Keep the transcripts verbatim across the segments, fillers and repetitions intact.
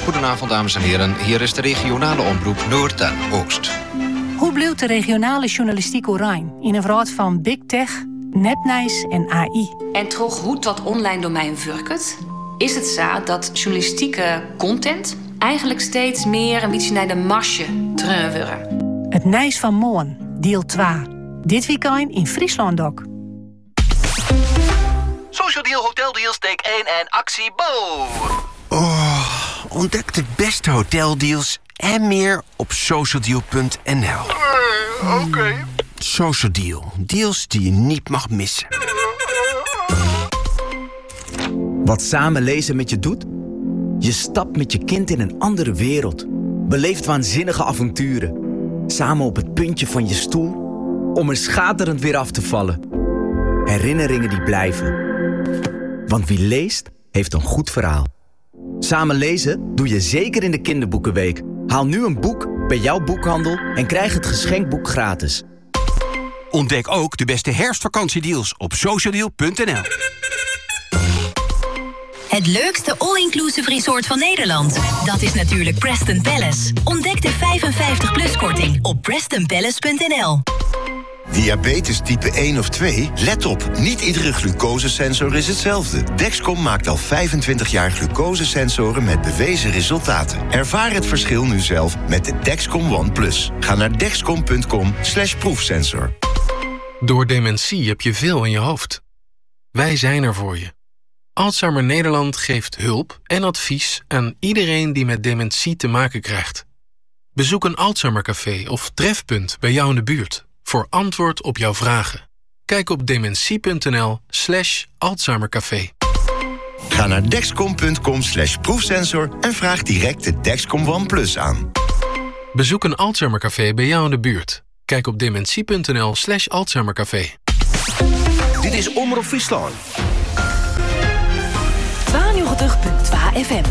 Goedenavond, dames en heren. Hier is de regionale omroep Noord en Oost. Hoe blijft de regionale journalistiek oranje in een wereld van big tech, nepnice en A I? En toch hoe dat online domein werkt, is het zo dat journalistieke content eigenlijk steeds meer een beetje naar de marge terugwerken. Het Nijs van Moon, deel twee. Dit weekend in Friesland ook. Social Deal Hotel Deals, take één en actie Bo! Oh, ontdek de beste hoteldeals en meer op socialdeal punt n l. Uh, Oké. Okay. Social Deal. Deals die je niet mag missen. Wat samen lezen met je doet? Je stapt met je kind in een andere wereld. Beleeft waanzinnige avonturen. Samen op het puntje van je stoel om er schaterend weer af te vallen. Herinneringen die blijven. Want wie leest, heeft een goed verhaal. Samen lezen doe je zeker in de kinderboekenweek. Haal nu een boek bij jouw boekhandel en krijg het geschenkboek gratis. Ontdek ook de beste herfstvakantiedeals op socialdeal punt n l. Het leukste all-inclusive resort van Nederland. Dat is natuurlijk Preston Palace. Ontdek de vijfenvijftig plus korting op preston palace punt n l. Diabetes type één of twee? Let op, niet iedere glucosesensor is hetzelfde. Dexcom maakt al vijfentwintig jaar glucosesensoren met bewezen resultaten. Ervaar het verschil nu zelf met de Dexcom One Plus. Ga naar dexcom punt com slash proefsensor. Door dementie heb je veel in je hoofd. Wij zijn er voor je. Alzheimer Nederland geeft hulp en advies aan iedereen die met dementie te maken krijgt. Bezoek een Alzheimercafé of trefpunt bij jou in de buurt voor antwoord op jouw vragen. Kijk op dementie punt n l slash Alzheimercafé. Ga naar dexcom punt com slash proefsensor en vraag direct de Dexcom One Plus aan. Bezoek een Alzheimercafé bij jou in de buurt. Kijk op dementie punt n l slash Alzheimercafé. Dit is Omroep Friesland. tweeënnegentig punt twee F M.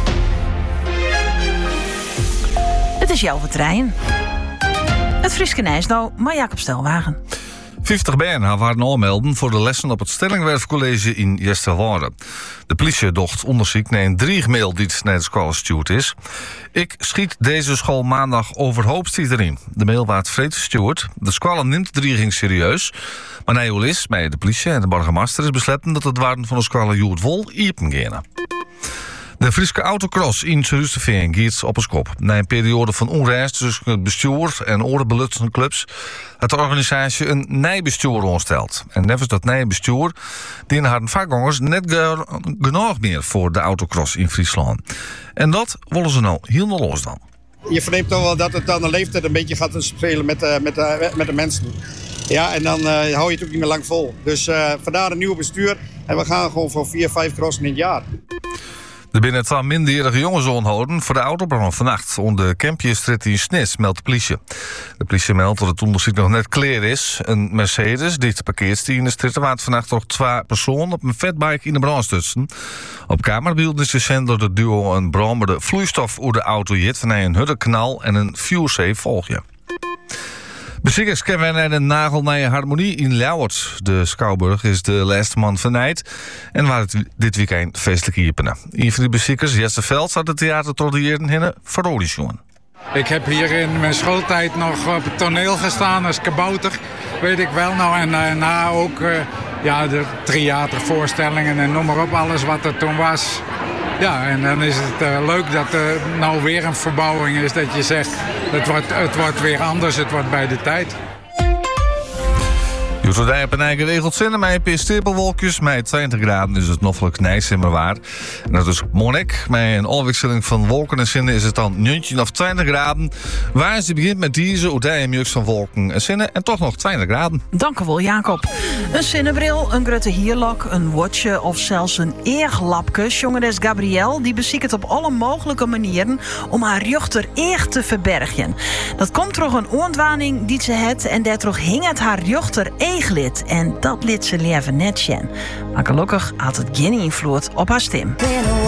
Het is jouw trein. Het Frieske Nijsdal, maar Jacob Stelwagen. vijftig bijna waren aanmelden voor de lessen op het Stellingwerfcollege in Jesterwoude. De politie docht onderzoek naar een dreigmail die naar de school gestuurd is. Ik schiet deze school maandag overhoop stiet erin. De mail werd vreed verstuurd. De school neemt de dreiging serieus. Maar na hoe is, bij de politie en de burgemeester is besletten dat het waarden van de school Joert Wol iepen gaan. De Frieske autocross in Zuid-Veen gaat op een kop. Na een periode van onrust tussen het bestuur en andere beluttende clubs had de organisatie een nijbestuur ontsteld. En nevens dat nijbestuur die hadden vakgangers net ge- genoeg meer voor de autocross in Friesland. En dat willen ze nou helemaal los dan. Je verneemt toch wel dat het aan de leeftijd een beetje gaat spelen met, uh, met, uh, met de mensen. Ja, en dan uh, hou je het ook niet meer lang vol. Dus uh, vandaar een nieuw bestuur en we gaan gewoon voor vier, vijf crossen in het jaar. Er binnen twee minderjarige jongens aanhouden voor de autobrand vannacht. Onder de Campionstraat in Snes, meldt de politie. De politie meldt dat het onderzoek nog net klaar is. Een Mercedes, die parkeert in de straat, waar vannacht nog twee personen op een fatbike in de brand stutsen. Op camerabeelden is gezien dat de duo een brandende vloeistof over de auto jet van een huddenknal en een fuel-safe volgje. Bezikkers kennen naar de nagelnije harmonie in Ljouwert. De Schouwburg is de laatste man vanuit en waar het dit weekend feestelijk hiepenen. Een van die bezikkers, Jesse Veld, had het theater tot de jaren hinnen verolieschen. Ik heb hier in mijn schooltijd nog op het toneel gestaan als kabouter, weet ik wel. Nou, en daarna ook uh, ja, de theatervoorstellingen en noem maar op, alles wat er toen was. Ja, en dan is het uh, leuk dat er uh, nou weer een verbouwing is. Dat je zegt, het wordt, het wordt weer anders, het wordt bij de tijd. Je hoort op een eigen regelt zinnen, maar je hebt stipelwolkjes. Met twintig graden is het noffelijk nijs in waar. En dat is Monnik. Met een afwisseling van wolken en zinnen is het dan negentien of twintig graden. Waar ze begint met deze, Oudij en mix van wolken en zinnen. En toch nog twintig graden. Dank u wel, Jacob. Een zinnebril, een grutte hierlok, een watje of zelfs een eerglapke. Jongeres Gabrielle die beziekt op alle mogelijke manieren om haar juchter eer te verbergen. Dat komt door een ontwaning die ze had en daardoor hing het haar juchter eeglid. En dat liet ze leven net zien. Maar gelukkig had het geen invloed op haar stem.